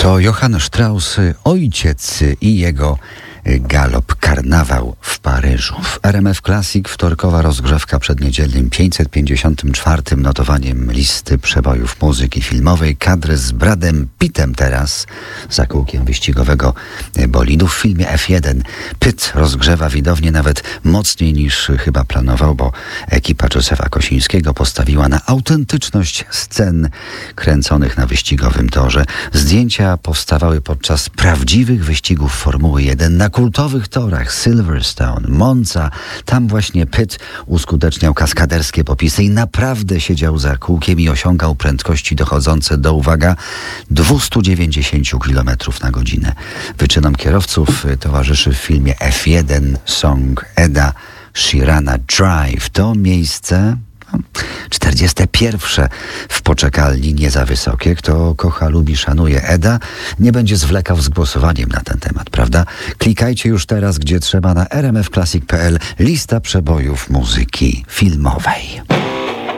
To Johann Strauss, ojciec i jego galop Karnawał w Paryżu. W RMF Classic wtorkowa rozgrzewka przed niedzielnym 554. notowaniem listy przebojów muzyki filmowej. Kadry z Bradem Pittem teraz za kółkiem wyścigowego bolidu. W filmie F1 Pitt rozgrzewa widownię nawet mocniej niż chyba planował, bo ekipa Józefa Kosińskiego postawiła na autentyczność scen kręconych na wyścigowym torze. Zdjęcia powstawały podczas prawdziwych wyścigów Formuły 1 na kultowych torach Silverstone, Monza. Tam właśnie Pitt uskuteczniał kaskaderskie popisy i naprawdę siedział za kółkiem i osiągał prędkości dochodzące do, uwaga, 290 km na godzinę. Wyczynom kierowców towarzyszy w filmie F1 song Eda Sheerana Drive. To miejsce 41. w poczekalni, nie za wysokie. Kto kocha, lubi, szanuje Eda, nie będzie zwlekał z głosowaniem na ten temat, prawda? Klikajcie już teraz, gdzie trzeba, na rmfclassic.pl. Lista przebojów muzyki filmowej.